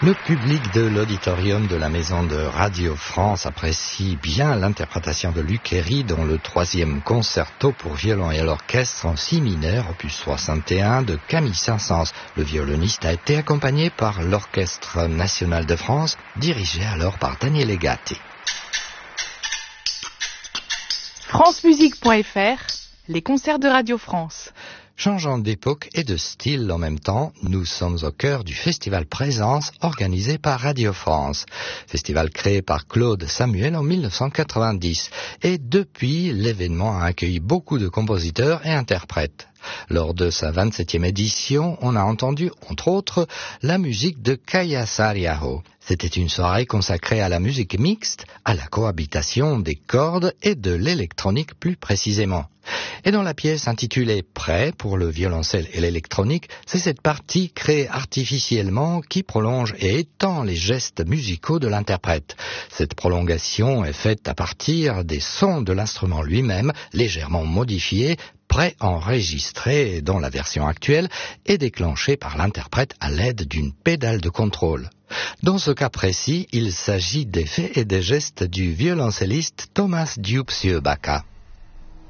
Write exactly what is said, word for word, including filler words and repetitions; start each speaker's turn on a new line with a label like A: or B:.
A: Le public de l'auditorium de la Maison de Radio France apprécie bien l'interprétation de Luc Héry dont le troisième concerto pour violon et à l'orchestre en si mineur, opus soixante et un de Camille Saint-Saëns. Le violoniste a été accompagné par l'Orchestre National de France, dirigé alors par Daniele Gatti.
B: francemusique point f r, les concerts de Radio France.
A: Changeant d'époque et de style en même temps, nous sommes au cœur du festival Présence organisé par Radio France. Festival créé par Claude Samuel en mille neuf cent quatre-vingt-dix. Et depuis, l'événement a accueilli beaucoup de compositeurs et interprètes. Lors de sa vingt-septième édition, on a entendu, entre autres, la musique de Kaya Saariaho. C'était une soirée consacrée à la musique mixte, à la cohabitation des cordes et de l'électronique plus précisément. Et dans la pièce intitulée « Prêt » pour le violoncelle et l'électronique, c'est cette partie créée artificiellement qui prolonge et étend les gestes musicaux de l'interprète. Cette prolongation est faite à partir des sons de l'instrument lui-même, légèrement modifiés, pré-enregistré dans la version actuelle et déclenché par l'interprète à l'aide d'une pédale de contrôle. Dans ce cas précis, il s'agit des faits et des gestes du violoncelliste Thomas Diopsieu Bacca.